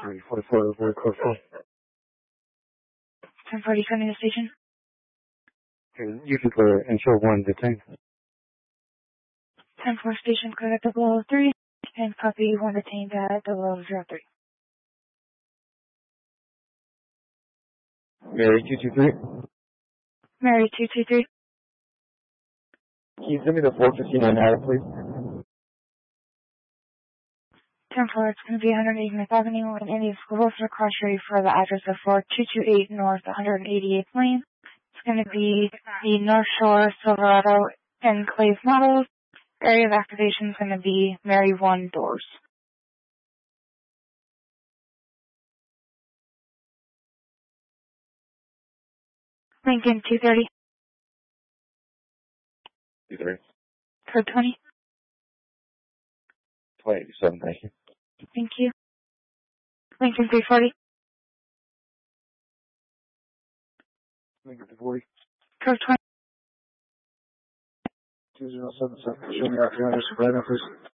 344, Board Code 4. 1040 coming to station. Usually for ensure 1 detained. 10-4 station, clear at 003, and copy 1 detained at 003. Mary 223. Mary 223. Can you send me the 459 out, please? 10-4, it's going to be 189th Avenue in Indian School for cross-street for the address of 4228 North 188th Lane. It's going to be the North Shore Silverado Enclave model. Area of activation is going to be Mary 1 doors. Lincoln 230. 230. Code 20. 27, thank you. Thank you. Lincoln 340. Lincoln 240. Code 20. 2077, show me out 300, right now, please.